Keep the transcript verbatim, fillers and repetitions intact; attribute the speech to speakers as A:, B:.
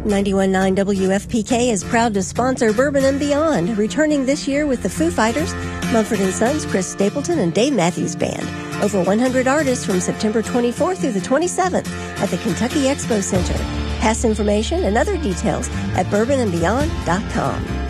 A: ninety-one point nine W F P K is proud to sponsor Bourbon and Beyond, returning this year with the Foo Fighters, Mumford and Sons, Chris Stapleton, and Dave Matthews Band. Over one hundred artists from September twenty-fourth through the twenty-seventh at the Kentucky Expo Center. Pass information and other details at bourbon and beyond dot com.